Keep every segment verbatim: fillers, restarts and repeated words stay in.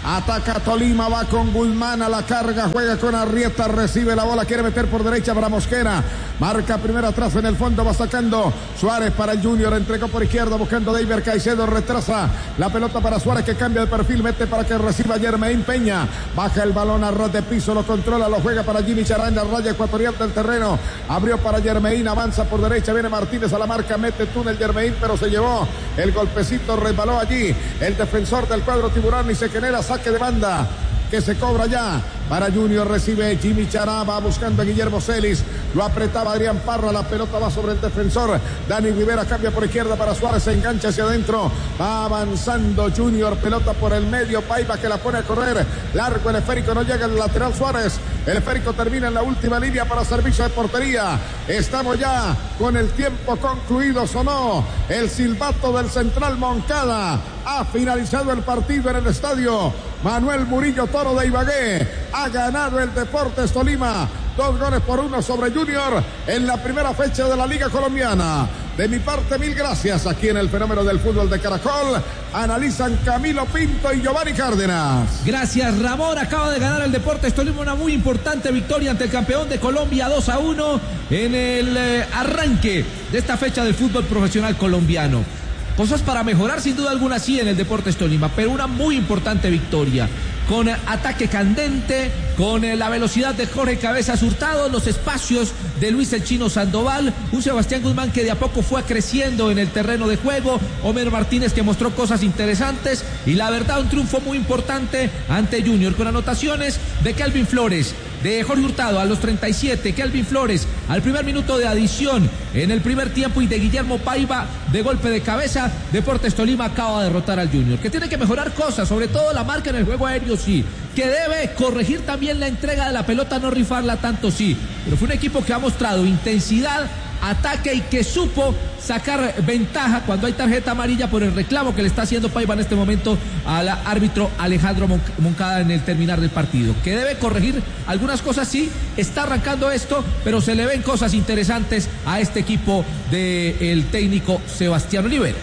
Ataca Tolima, va con Guzmán a la carga, juega con Arrieta, recibe la bola, quiere meter por derecha para Mosquera. Marca primero atrás en el fondo, va sacando Suárez para el Junior, entregó por izquierda buscando David Caicedo, retrasa la pelota para Suárez que cambia de perfil, mete para que reciba Yermain Peña. Baja el balón a ras de piso, lo controla, lo juega para Jimmy Charán, la raya ecuatorial del terreno. Abrió para Yermain, avanza por derecha, viene Martínez a la marca, mete túnel Yermain, pero se llevó el golpecito, resbaló allí el defensor del cuadro tiburón y se genera saque de banda que se cobra ya para Junior. Recibe Jimmy Chará, va buscando a Guillermo Celis, lo apretaba Adrián Parra, la pelota va sobre el defensor Dani Rivera, cambia por izquierda para Suárez, se engancha hacia adentro, va avanzando Junior, pelota por el medio, Paiva que la pone a correr, largo el esférico, no llega el lateral Suárez, el esférico termina en la última línea para servicio de portería. Estamos ya con el tiempo concluido, sonó el silbato del Central Moncada, ha finalizado el partido en el estadio Manuel Murillo Toro de Ibagué. Ha ganado el Deportes Tolima, dos goles por uno sobre Junior en la primera fecha de la Liga Colombiana. De mi parte, mil gracias. Aquí en el Fenómeno del Fútbol de Caracol analizan Camilo Pinto y Giovanni Cárdenas. Gracias, Ramón. Acaba de ganar el Deportes Tolima una muy importante victoria ante el campeón de Colombia, dos a uno en el eh, arranque de esta fecha del fútbol profesional colombiano. Cosas para mejorar sin duda alguna sí en el Deportes Tolima, pero una muy importante victoria. Con ataque candente, con la velocidad de Jorge Cabezas Hurtado, los espacios de Luis el Chino Sandoval, un Sebastián Guzmán que de a poco fue creciendo en el terreno de juego, Homer Martínez que mostró cosas interesantes y la verdad un triunfo muy importante ante Junior con anotaciones de Kelvin Flores, de Jorge Hurtado a los treinta y siete, Kelvin Flores al primer minuto de adición en el primer tiempo y de Guillermo Paiva de golpe de cabeza. Deportes Tolima acaba de derrotar al Junior, que tiene que mejorar cosas, sobre todo la marca en el juego aéreo sí, que debe corregir también la entrega de la pelota, no rifarla tanto sí, pero fue un equipo que ha mostrado intensidad, ataque y que supo sacar ventaja cuando hay tarjeta amarilla por el reclamo que le está haciendo Paiva en este momento al árbitro Alejandro Moncada en el terminar del partido, que debe corregir algunas cosas sí, está arrancando esto, pero se le ven cosas interesantes a este equipo del técnico Sebastián Oliveros.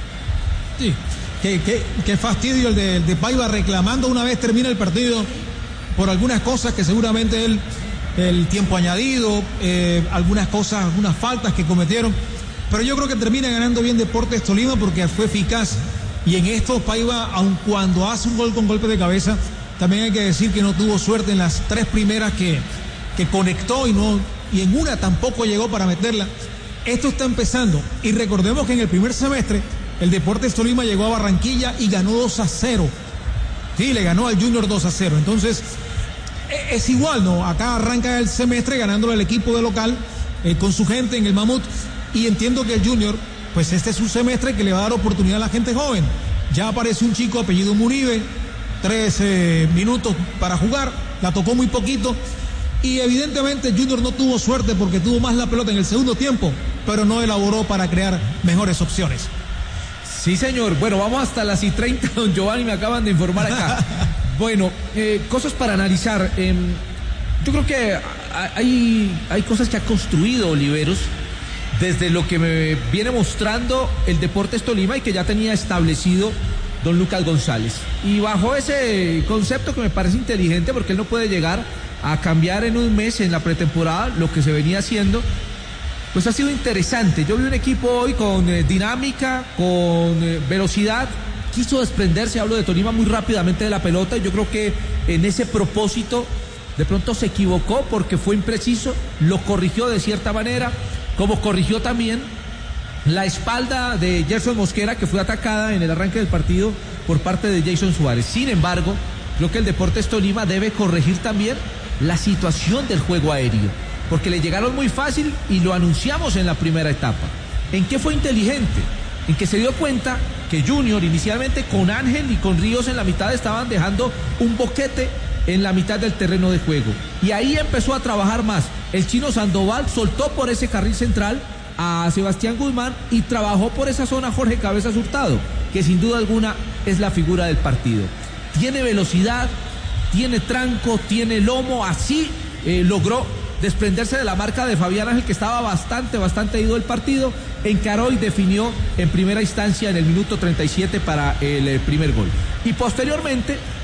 Sí, qué, qué, qué fastidio el de, el de Paiva reclamando una vez termina el partido por algunas cosas que seguramente él, el tiempo añadido, eh, algunas cosas, algunas faltas que cometieron, pero yo creo que termina ganando bien Deportes Tolima porque fue eficaz y en esto Paiva, aun cuando hace un gol con golpe de cabeza, también hay que decir que no tuvo suerte en las tres primeras que, que conectó y, no, y en una tampoco llegó para meterla. Esto está empezando y recordemos que en el primer semestre el Deportes Tolima llegó a Barranquilla y ganó dos a cero. Sí, le ganó al Junior dos a cero. Entonces, es igual, ¿no? Acá arranca el semestre ganándole al equipo de local eh, con su gente en el Mamut. Y entiendo que el Junior, pues este es un semestre que le va a dar oportunidad a la gente joven. Ya aparece un chico apellido Muribe, trece minutos para jugar, la tocó muy poquito. Y evidentemente Junior no tuvo suerte porque tuvo más la pelota en el segundo tiempo, pero no elaboró para crear mejores opciones. Sí, señor. Bueno, vamos hasta las y treinta, don Giovanni, me acaban de informar acá. Bueno, eh, cosas para analizar. Eh, yo creo que hay, hay cosas que ha construido Oliveros desde lo que me viene mostrando el Deportes Tolima y que ya tenía establecido don Lucas González. Y bajo ese concepto que me parece inteligente porque él no puede llegar a cambiar en un mes en la pretemporada lo que se venía haciendo, pues ha sido interesante. Yo vi un equipo hoy con eh, dinámica, con eh, velocidad, quiso desprenderse, hablo de Tolima, muy rápidamente de la pelota y yo creo que en ese propósito de pronto se equivocó porque fue impreciso, lo corrigió de cierta manera, como corrigió también la espalda de Gerson Mosquera que fue atacada en el arranque del partido por parte de Jason Suárez. Sin embargo, creo que el Deportes Tolima debe corregir también la situación del juego aéreo, porque le llegaron muy fácil y lo anunciamos en la primera etapa. ¿En qué fue inteligente? En que se dio cuenta que Junior inicialmente con Ángel y con Ríos en la mitad estaban dejando un boquete en la mitad del terreno de juego. Y ahí empezó a trabajar más. El Chino Sandoval soltó por ese carril central a Sebastián Guzmán y trabajó por esa zona Jorge Cabezas Hurtado, que sin duda alguna es la figura del partido. Tiene velocidad, tiene tranco, tiene lomo, así eh, logró desprenderse de la marca de Fabián Ángel, que estaba bastante, bastante ido el partido, encaró y definió en primera instancia en el minuto treinta y siete para el, el primer gol. Y posteriormente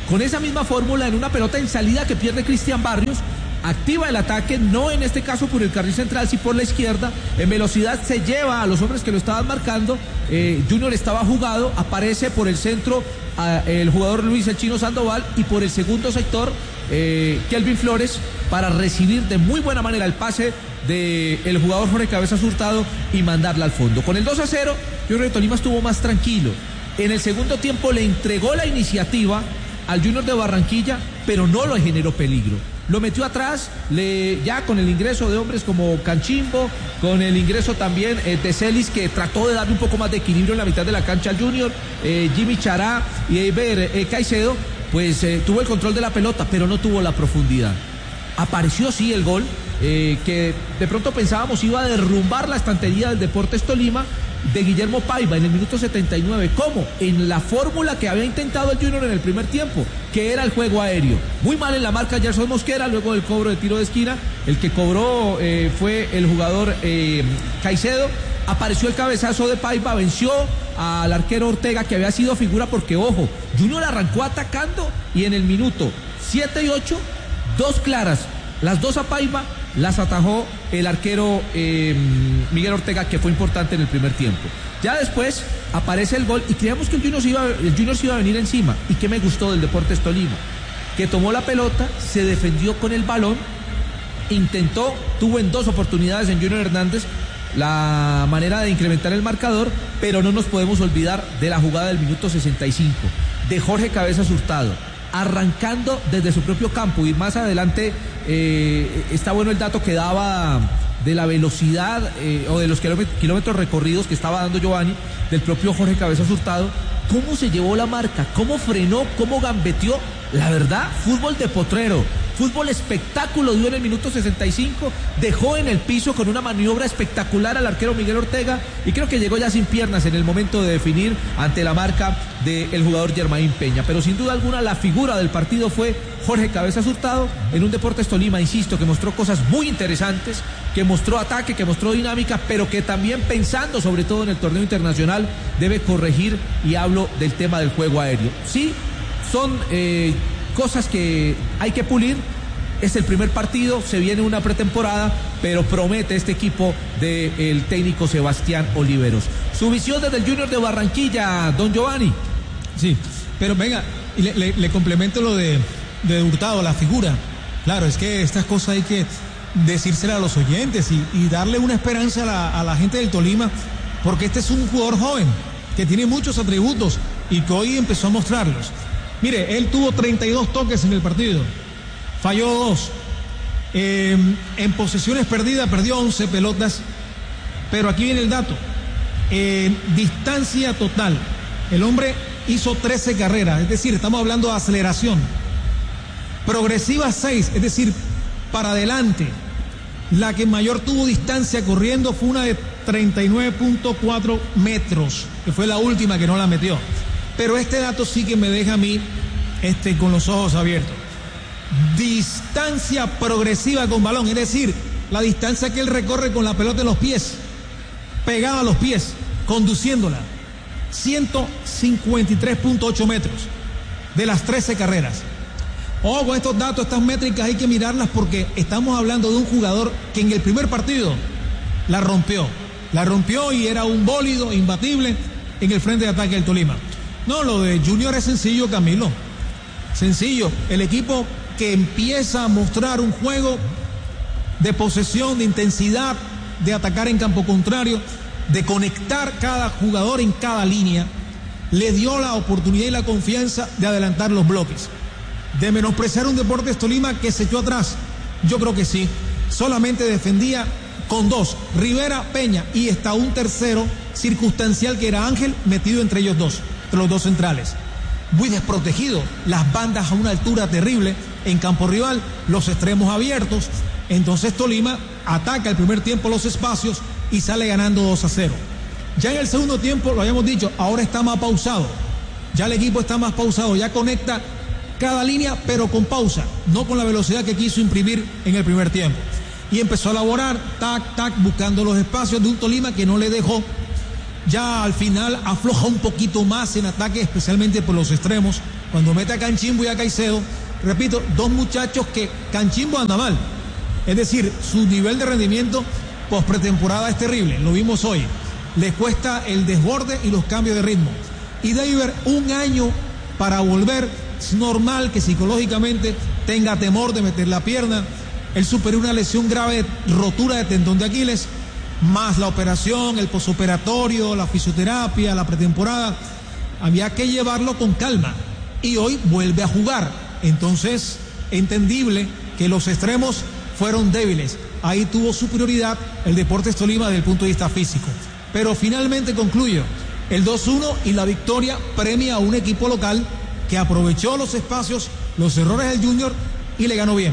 con esa misma fórmula en una pelota en salida que pierde Cristian Barrios, activa el ataque, no en este caso por el carril central, sí por la izquierda, en velocidad se lleva a los hombres que lo estaban marcando, eh, Junior estaba jugado, aparece por el centro a, el jugador Luis el Chino Sandoval y por el segundo sector eh, Kelvin Flores para recibir de muy buena manera el pase del jugador Jorge Cabezas Hurtado y mandarla al fondo. Con el dos a cero, yo creo que Tolima estuvo más tranquilo. En el segundo tiempo le entregó la iniciativa al Junior de Barranquilla, pero no lo generó peligro. Lo metió atrás, le, ya con el ingreso de hombres como Canchimbo, con el ingreso también eh, de Celis, que trató de darle un poco más de equilibrio en la mitad de la cancha al Junior, eh, Jimmy Chará y Eiber eh, Caicedo, pues eh, tuvo el control de la pelota, pero no tuvo la profundidad. Apareció sí el gol, eh, que de pronto pensábamos iba a derrumbar la estantería del Deportes Tolima, de Guillermo Paiva en el minuto setenta y nueve. ¿Cómo? En la fórmula que había intentado el Junior en el primer tiempo, que era el juego aéreo. Muy mal en la marca Gerson Mosquera, luego del cobro de tiro de esquina. El que cobró eh, fue el jugador eh, Caicedo. Apareció el cabezazo de Paiva, venció al arquero Ortega, que había sido figura porque, ojo, Junior arrancó atacando y en el minuto siete y ocho, dos claras, las dos a Paiva, las atajó el arquero eh, Miguel Ortega, que fue importante en el primer tiempo. Ya después aparece el gol y creíamos que el Junior, se iba, el Junior se iba a venir encima. ¿Y qué me gustó del Deportes Tolima? Que tomó la pelota, se defendió con el balón, intentó, tuvo en dos oportunidades en Junior Hernández la manera de incrementar el marcador, pero no nos podemos olvidar de la jugada del minuto sesenta y cinco, de Jorge Cabezas Hurtado, arrancando desde su propio campo. Y más adelante eh, está bueno el dato que daba de la velocidad eh, o de los kilómetros, kilómetros recorridos que estaba dando Giovanni, del propio Jorge Cabezas Hurtado. Cómo se llevó la marca, cómo frenó, cómo gambeteó. La verdad, fútbol de potrero, fútbol espectáculo dio en el minuto sesenta y cinco, dejó en el piso con una maniobra espectacular al arquero Miguel Ortega y creo que llegó ya sin piernas en el momento de definir ante la marca del jugador Germain Peña. Pero sin duda alguna la figura del partido fue Jorge Cabezas Hurtado en un Deportes Tolima, insisto, que mostró cosas muy interesantes, que mostró ataque, que mostró dinámica, pero que también, pensando sobre todo en el torneo internacional, debe corregir, y hablo del tema del juego aéreo. Sí, son eh, cosas que hay que pulir. Es el primer partido, se viene una pretemporada, pero promete este equipo del técnico Sebastián Oliveros. Su visión desde el Junior de Barranquilla, don Giovanni. Sí, pero venga, le, le, le complemento lo de, de Hurtado, la figura. Claro, es que estas cosas hay que decírselas a los oyentes y, y darle una esperanza a la, a la gente del Tolima, porque este es un jugador joven que tiene muchos atributos y que hoy empezó a mostrarlos. Mire, él tuvo treinta y dos toques en el partido, falló dos, eh, en posesiones perdidas perdió once pelotas, pero aquí viene el dato, eh, distancia total, el hombre hizo trece carreras, es decir, estamos hablando de aceleración, progresiva seis, es decir, para adelante. La que mayor tuvo distancia corriendo fue una de treinta y nueve punto cuatro metros, que fue la última que no la metió. Pero este dato sí que me deja a mí este, con los ojos abiertos. Distancia progresiva con balón, es decir, la distancia que él recorre con la pelota en los pies, pegada a los pies, conduciéndola, ciento cincuenta y tres punto ocho metros de las trece carreras. Ojo con estos datos, estas métricas hay que mirarlas, porque estamos hablando de un jugador que en el primer partido la rompió, la rompió y era un bólido imbatible en el frente de ataque del Tolima. No, lo de Junior es sencillo, Camilo. Sencillo. El equipo que empieza a mostrar un juego de posesión, de intensidad, de atacar en campo contrario, de conectar cada jugador en cada línea, le dio la oportunidad y la confianza de adelantar los bloques. De menospreciar un Deportes Tolima que se echó atrás, yo creo que sí. Solamente defendía con dos, Rivera, Peña, y está un tercero circunstancial que era Ángel, metido entre ellos dos, entre los dos centrales. Muy desprotegido, las bandas a una altura terrible en campo rival, los extremos abiertos. Entonces Tolima ataca el primer tiempo los espacios y sale ganando dos a cero. Ya en el segundo tiempo, lo habíamos dicho, ahora está más pausado. Ya el equipo está más pausado, ya conecta cada línea, pero con pausa, no con la velocidad que quiso imprimir en el primer tiempo. Y empezó a elaborar, tac, tac, buscando los espacios de un Tolima que no le dejó ya al final afloja un poquito más en ataque, especialmente por los extremos, cuando mete a Canchimbo y a Caicedo. Repito, dos muchachos que Canchimbo anda mal, es decir, su nivel de rendimiento post pretemporada es terrible, lo vimos hoy, le cuesta el desborde y los cambios de ritmo. Y David, un año para volver, es normal que psicológicamente tenga temor de meter la pierna. Él superó una lesión grave, rotura de tendón de Aquiles, más la operación, el posoperatorio, la fisioterapia, la pretemporada. Había que llevarlo con calma y hoy vuelve a jugar. Entonces, entendible que los extremos fueron débiles. Ahí tuvo superioridad el Deportes Tolima desde el punto de vista físico. Pero finalmente concluyo, el dos uno y la victoria premia a un equipo local que aprovechó los espacios, los errores del Junior y le ganó bien.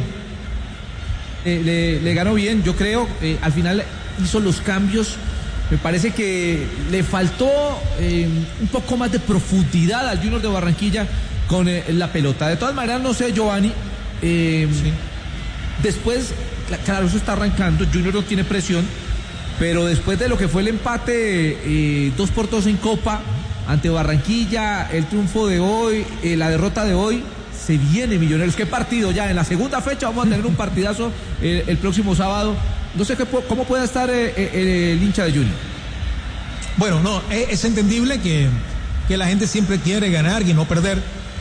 Eh, le, le ganó bien, yo creo, eh, al final hizo los cambios, me parece que le faltó eh, un poco más de profundidad al Junior de Barranquilla con eh, la pelota. De todas maneras, no sé, Giovanni, eh, sí. después, claro, eso está arrancando, Junior no tiene presión, pero después de lo que fue el empate eh, dos por dos en Copa ante Barranquilla, el triunfo de hoy, eh, la derrota de hoy, se viene Millonarios. ¿Qué partido ya? En la segunda fecha vamos a tener un partidazo eh, el próximo sábado. No sé qué, cómo puede estar eh, eh, el hincha de Junior. Bueno, no, es, es entendible que, que la gente siempre quiere ganar y no perder,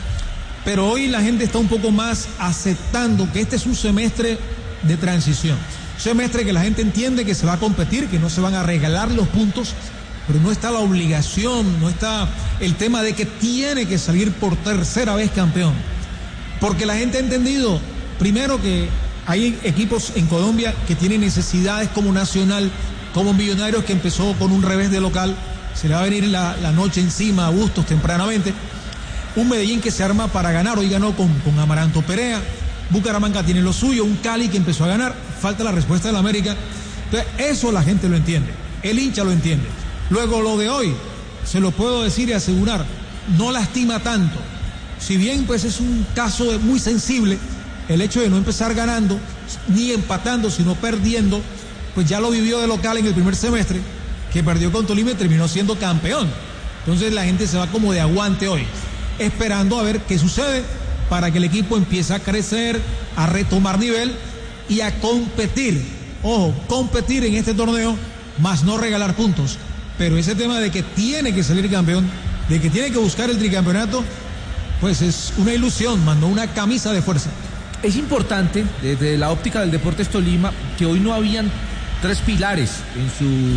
pero hoy la gente está un poco más aceptando que este es un semestre de transición. Un semestre que la gente entiende que se va a competir, que no se van a regalar los puntos, pero no está la obligación, no está el tema de que tiene que salir por tercera vez campeón. Porque la gente ha entendido, primero, que hay equipos en Colombia que tienen necesidades como Nacional, como Millonarios, que empezó con un revés de local, se le va a venir la, la noche encima a Bustos tempranamente. Un Medellín que se arma para ganar, hoy ganó con, con Amaranto Perea. Bucaramanga tiene lo suyo, un Cali que empezó a ganar, falta la respuesta de la América. Entonces, eso la gente lo entiende, el hincha lo entiende. Luego, lo de hoy, se lo puedo decir y asegurar, no lastima tanto. Si bien pues es un caso muy sensible, el hecho de no empezar ganando, ni empatando, sino perdiendo, pues ya lo vivió de local en el primer semestre, que perdió con Tolima y terminó siendo campeón. Entonces la gente se va como de aguante hoy, esperando a ver qué sucede para que el equipo empiece a crecer, a retomar nivel y a competir. Ojo, competir en este torneo, más no regalar puntos. Pero ese tema de que tiene que salir campeón, de que tiene que buscar el tricampeonato, pues es una ilusión, mandó una camisa de fuerza. Es importante, desde la óptica del Deportes Tolima, que hoy no habían tres pilares en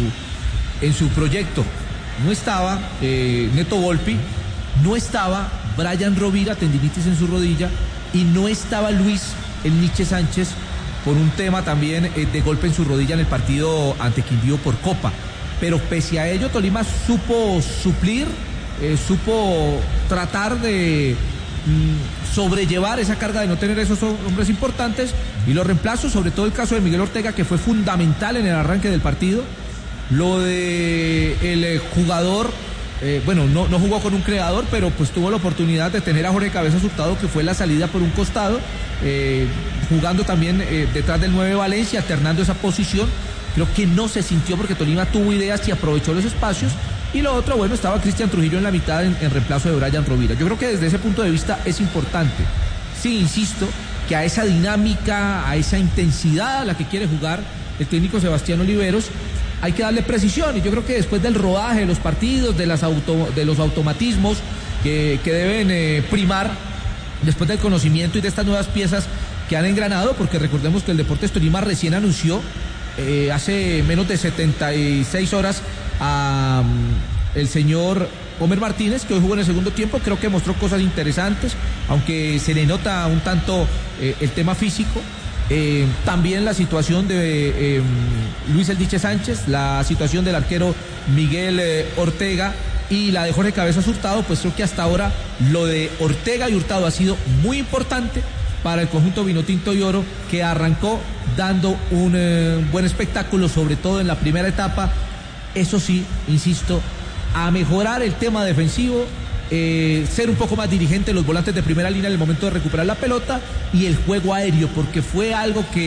su, en su proyecto. No estaba eh, Neto Volpi, no estaba Brian Rovira, tendinitis en su rodilla, y no estaba Luis el Nietzsche Sánchez por un tema también eh, de golpe en su rodilla en el partido ante Quindío por Copa. Pero pese a ello, Tolima supo suplir, eh, supo tratar de mmm, sobrellevar esa carga de no tener esos hombres importantes, y los reemplazos, sobre todo el caso de Miguel Ortega, que fue fundamental en el arranque del partido. Lo de el eh, jugador, eh, bueno, no, no jugó con un creador, pero pues tuvo la oportunidad de tener a Jorge Cabezas Hurtado, que fue la salida por un costado, eh, jugando también eh, detrás del nueve Valencia, alternando esa posición. Creo que no se sintió porque Tolima tuvo ideas y aprovechó los espacios. Y lo otro, bueno, estaba Cristian Trujillo en la mitad en, en reemplazo de Brian Rovira. Yo creo que desde ese punto de vista es importante. Sí, insisto, que a esa dinámica, a esa intensidad a la que quiere jugar el técnico Sebastián Oliveros, hay que darle precisión. Y yo creo que después del rodaje de los partidos, de, las auto, de los automatismos que, que deben eh, primar, después del conocimiento y de estas nuevas piezas que han engranado, porque recordemos que el Deportes Tolima recién anunció Eh, hace menos de setenta y seis horas a um, el señor Homer Martínez, que hoy jugó en el segundo tiempo. Creo que mostró cosas interesantes, aunque se le nota un tanto eh, el tema físico. Eh, también la situación de eh, Luis El Nietzsche Sánchez, la situación del arquero Miguel eh, Ortega y la de Jorge Cabezas Hurtado. Pues creo que hasta ahora lo de Ortega y Hurtado ha sido muy importante para el conjunto Vinotinto y Oro, que arrancó dando un eh, buen espectáculo, sobre todo en la primera etapa. Eso sí, insisto, a mejorar el tema defensivo, eh, ser un poco más dirigente los volantes de primera línea en el momento de recuperar la pelota, y el juego aéreo, porque fue algo que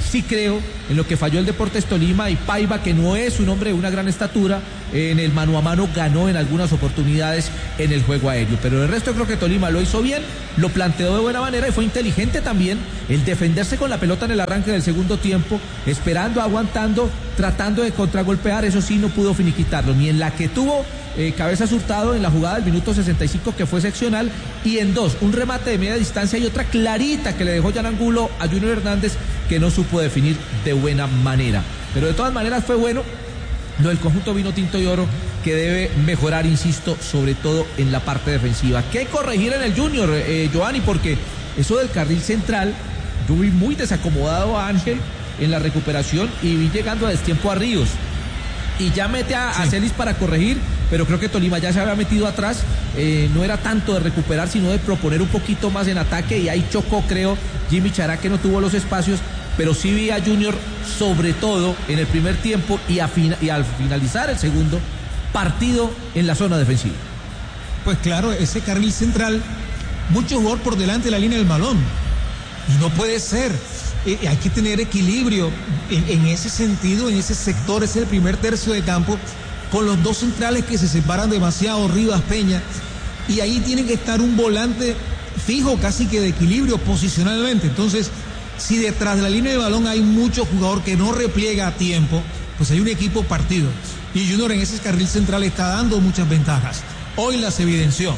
sí creo en lo que falló el Deportes Tolima, y Paiva, que no es un hombre de una gran estatura, en el mano a mano ganó en algunas oportunidades en el juego aéreo. Pero el resto creo que Tolima lo hizo bien, lo planteó de buena manera y fue inteligente también el defenderse con la pelota en el arranque del segundo tiempo, esperando, aguantando, tratando de contragolpear. Eso sí, no pudo finiquitarlo, ni en la que tuvo eh, Cabezas Hurtado en la jugada del minuto sesenta y cinco, que fue seccional, y en dos, un remate de media distancia y otra clarita que le dejó Jan Angulo a Junior Hernández, que no supo definir de buena manera. Pero de todas maneras fue bueno lo del conjunto vino tinto y oro, que debe mejorar, insisto, sobre todo en la parte defensiva. ¿Qué corregir en el Junior, eh, Giovanni? Porque eso del carril central, yo vi muy desacomodado a Ángel en la recuperación y vi llegando a destiempo a Ríos. Y ya mete a, sí. a Celis para corregir, pero creo que Tolima ya se había metido atrás. Eh, no era tanto de recuperar, sino de proponer un poquito más en ataque, y ahí chocó, creo, Jimmy Chará, que no tuvo los espacios. Pero sí vi a Junior, sobre todo en el primer tiempo y, a fina, y al finalizar el segundo, partido en la zona defensiva. Pues claro, ese carril central, mucho jugador por delante de la línea del balón. Y no puede ser. Eh, hay que tener equilibrio en, en ese sentido, en ese sector. Es el primer tercio de campo, con los dos centrales que se separan demasiado, Rivas, Peña. Y ahí tiene que estar un volante fijo, casi que de equilibrio posicionalmente. Entonces, si detrás de la línea de balón hay mucho jugador que no repliega a tiempo, pues hay un equipo partido. Y Junior en ese carril central está dando muchas ventajas. Hoy las evidenció.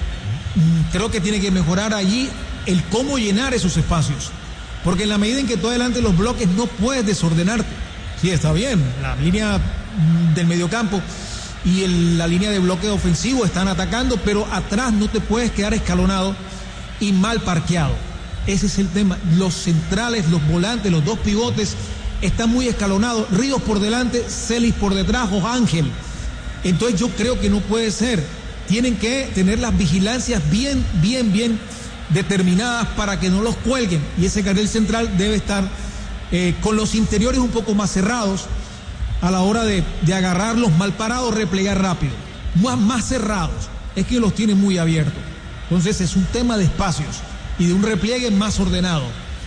Creo que tiene que mejorar allí el cómo llenar esos espacios. Porque en la medida en que tú adelante los bloques no puedes desordenarte. Sí, está bien, la línea del mediocampo y el, la línea de bloque ofensivo están atacando, pero atrás no te puedes quedar escalonado y mal parqueado. Ese es el tema. Los centrales, los volantes, los dos pivotes están muy escalonados. Ríos por delante, Celis por detrás o Ángel. Entonces yo creo que no puede ser. Tienen que tener las vigilancias bien, bien, bien determinadas para que no los cuelguen. Y ese carril central debe estar eh, con los interiores un poco más cerrados a la hora de, de agarrarlos mal parados, replegar rápido. Más, más cerrados. Es que los tienen muy abiertos. Entonces es un tema de espacios y de un repliegue más ordenado.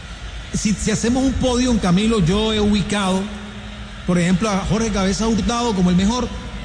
Si, si hacemos un podio en Camilo, yo he ubicado, por ejemplo, a Jorge Cabeza Hurtado como el mejor.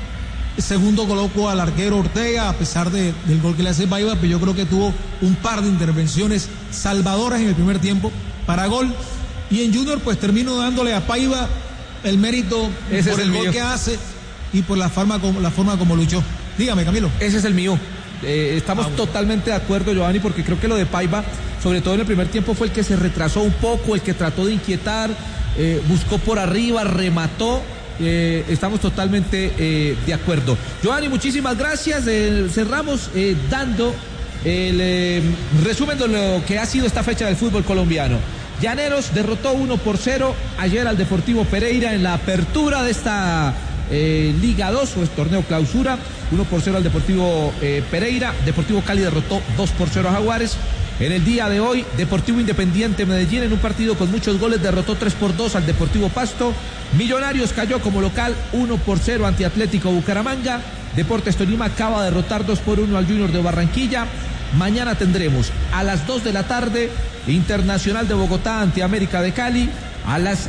Segundo coloco al arquero Ortega, a pesar de, del gol que le hace Paiva, pero yo creo que tuvo un par de intervenciones salvadoras en el primer tiempo para gol. Y en Junior, pues termino dándole a Paiva el mérito Ese por el, el gol que hace y por la forma como, la forma como luchó. Dígame, Camilo. Ese es el mío. Eh, estamos ah, bueno. totalmente de acuerdo, Giovanni, porque creo que lo de Paiva, sobre todo en el primer tiempo, fue el que se retrasó un poco, el que trató de inquietar, eh, buscó por arriba, remató. Eh, estamos totalmente eh, de acuerdo. Giovanni, muchísimas gracias. Eh, cerramos eh, dando el eh, resumen de lo que ha sido esta fecha del fútbol colombiano. Llaneros derrotó uno por cero ayer al Deportivo Pereira en la apertura de esta eh, Liga dos, o es torneo clausura. uno por cero al Deportivo eh, Pereira. Deportivo Cali derrotó dos por cero a Jaguares. En el día de hoy, Deportivo Independiente Medellín, en un partido con muchos goles, derrotó tres por dos al Deportivo Pasto. Millonarios cayó como local uno por cero ante Atlético Bucaramanga. Deportes Tolima acaba de derrotar dos por uno al Junior de Barranquilla. Mañana tendremos a las dos de la tarde Internacional de Bogotá ante América de Cali. A las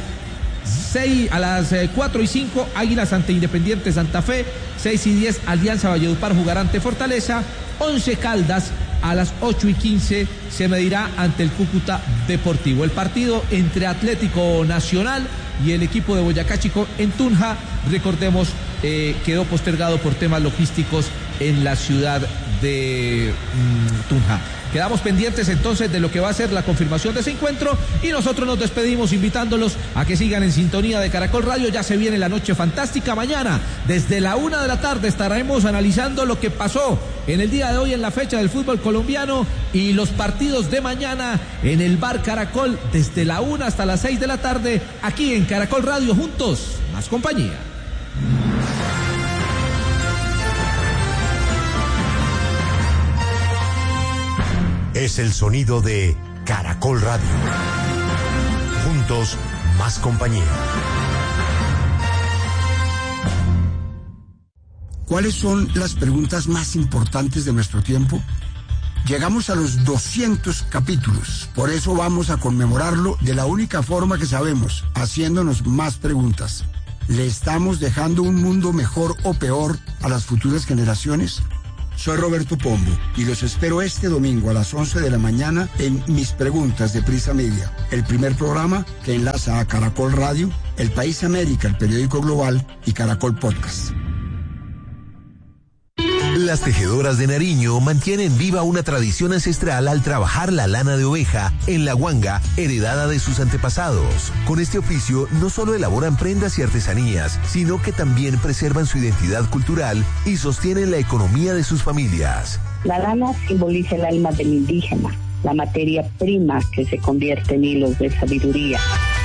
seis, a las cuatro y cinco Águilas ante Independiente Santa Fe. seis y diez Alianza Valledupar jugará ante Fortaleza. Once Caldas a las ocho y quince se medirá ante el Cúcuta Deportivo. El partido entre Atlético Nacional y el equipo de Boyacá Chico en Tunja, recordemos, eh, quedó postergado por temas logísticos en la ciudad de mmm, Tunja. Quedamos pendientes entonces de lo que va a ser la confirmación de ese encuentro y nosotros nos despedimos invitándolos a que sigan en sintonía de Caracol Radio. Ya se viene la noche fantástica. Mañana desde la una de la tarde estaremos analizando lo que pasó en el día de hoy en la fecha del fútbol colombiano y los partidos de mañana en el Bar Caracol desde la una hasta las seis de la tarde aquí en Caracol Radio. Juntos, más compañía. Es el sonido de Caracol Radio. Juntos, más compañía. ¿Cuáles son las preguntas más importantes de nuestro tiempo? Llegamos a los doscientos capítulos. Por eso vamos a conmemorarlo de la única forma que sabemos, haciéndonos más preguntas. ¿Le estamos dejando un mundo mejor o peor a las futuras generaciones? Soy Roberto Pombo y los espero este domingo a las once de la mañana en Mis Preguntas de Prisa Media, el primer programa que enlaza a Caracol Radio, El País América, el periódico global, y Caracol Podcast. Las tejedoras de Nariño mantienen viva una tradición ancestral al trabajar la lana de oveja en la huanga heredada de sus antepasados. Con este oficio no solo elaboran prendas y artesanías, sino que también preservan su identidad cultural y sostienen la economía de sus familias. La lana simboliza el alma del indígena, la materia prima que se convierte en hilos de sabiduría.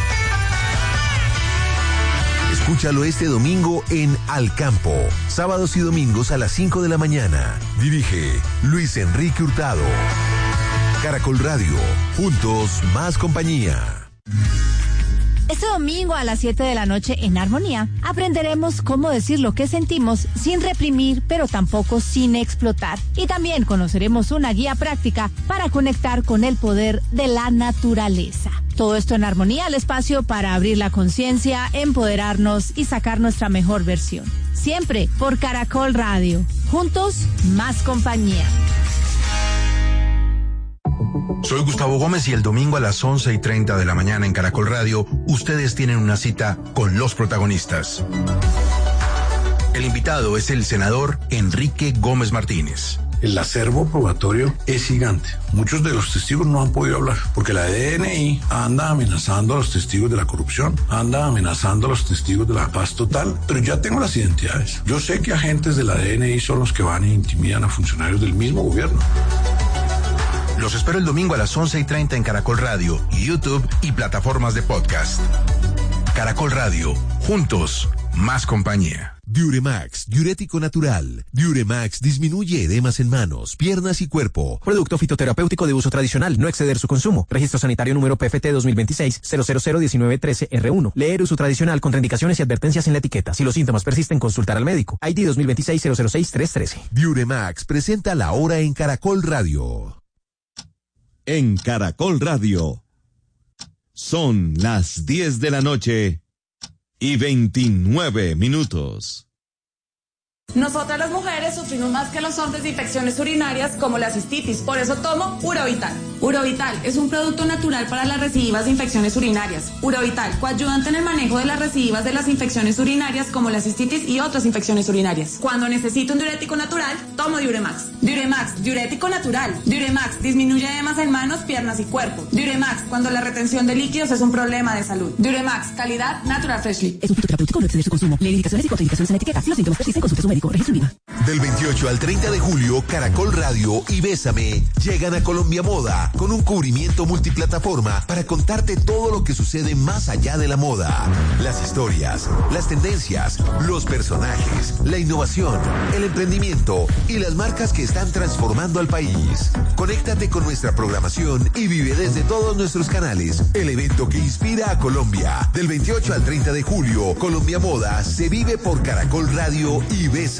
Escúchalo este domingo en Al Campo, sábados y domingos a las cinco de la mañana. Dirige Luis Enrique Hurtado. Caracol Radio, juntos más compañía. Este domingo a las siete de la noche en Armonía aprenderemos cómo decir lo que sentimos sin reprimir, pero tampoco sin explotar. Y también conoceremos una guía práctica para conectar con el poder de la naturaleza. Todo esto en Armonía, el espacio para abrir la conciencia, empoderarnos y sacar nuestra mejor versión. Siempre por Caracol Radio. Juntos, más compañía. Soy Gustavo Gómez y el domingo a las once y treinta de la mañana en Caracol Radio, ustedes tienen una cita con los protagonistas. El invitado es el senador Enrique Gómez Martínez. El acervo probatorio es gigante. Muchos de los testigos no han podido hablar porque la D N I anda amenazando a los testigos de la corrupción, anda amenazando a los testigos de la paz total, pero ya tengo las identidades. Yo sé que agentes de la D N I son los que van e intimidan a funcionarios del mismo gobierno. Los espero el domingo a las once y treinta en Caracol Radio, YouTube y plataformas de podcast. Caracol Radio, juntos, más compañía. Diuremax, diurético natural. Diuremax disminuye edemas en manos, piernas y cuerpo. Producto fitoterapéutico de uso tradicional, no exceder su consumo. Registro sanitario número P F T dos mil veintiséis cero cero cero diecinueve trece R uno. Leer uso tradicional, contraindicaciones y advertencias en la etiqueta. Si los síntomas persisten, consultar al médico. I D dos mil veintiséis cero cero seis tres trece. Diuremax presenta la hora en Caracol Radio. En Caracol Radio. Son las diez de la noche y veintinueve minutos. Nosotras las mujeres sufrimos más que los hombres de infecciones urinarias como la cistitis, por eso tomo Urovital. Urovital es un producto natural para las recidivas de infecciones urinarias. Urovital, coayudante en el manejo de las recidivas de las infecciones urinarias como la cistitis y otras infecciones urinarias. Cuando necesito un diurético natural, tomo Diuremax. Diuremax, diurético natural. Diuremax, disminuye edemas en manos, piernas y cuerpo. Diuremax, cuando la retención de líquidos es un problema de salud. Diuremax, calidad Natural Freshly. Es un fitoterapéutico, no exceder su consumo. Lee indicaciones y contraindicaciones en la etiqueta. Si los síntomas persisten, consulte a su médico. Registro en vida. Del veintiocho al treinta de julio, Caracol Radio y Bésame llegan a Colombia Moda con un cubrimiento multiplataforma para contarte todo lo que sucede más allá de la moda. Las historias, las tendencias, los personajes, la innovación, el emprendimiento y las marcas que están transformando al país. Conéctate con nuestra programación y vive desde todos nuestros canales el evento que inspira a Colombia. Del veintiocho al treinta de julio, Colombia Moda se vive por Caracol Radio y Bésame.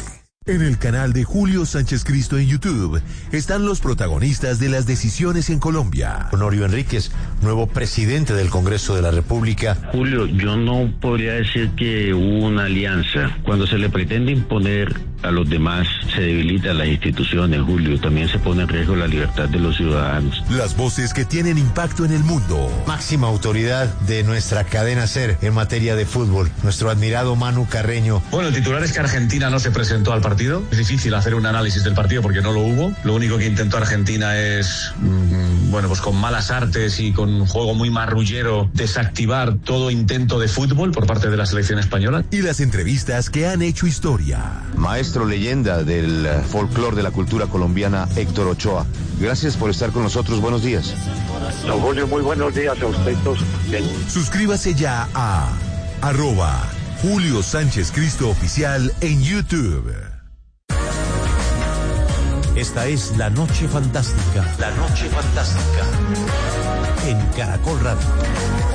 En el canal de Julio Sánchez Cristo en YouTube están los protagonistas de las decisiones en Colombia. Honorio Enríquez, nuevo presidente del Congreso de la República. Julio, yo no podría decir que hubo una alianza. Cuando se le pretende imponer a los demás, se debilitan las instituciones, Julio. También se pone en riesgo la libertad de los ciudadanos. Las voces que tienen impacto en el mundo. Máxima autoridad de nuestra cadena SER en materia de fútbol, nuestro admirado Manu Carreño. Bueno, el titular es que Argentina no se presentó al partido. Es difícil hacer un análisis del partido porque no lo hubo. Lo único que intentó Argentina es, mmm, bueno, pues con malas artes y con un juego muy marrullero, desactivar todo intento de fútbol por parte de la selección española. Y las entrevistas que han hecho historia. Maestro leyenda del folclore de la cultura colombiana, Héctor Ochoa. Gracias por estar con nosotros. Buenos días. Don Julio, muy buenos días a ustedes todos. Suscríbase ya a arroba Julio Sánchez Cristo Oficial en YouTube. Esta es La Noche Fantástica. La Noche Fantástica. En Caracol Radio.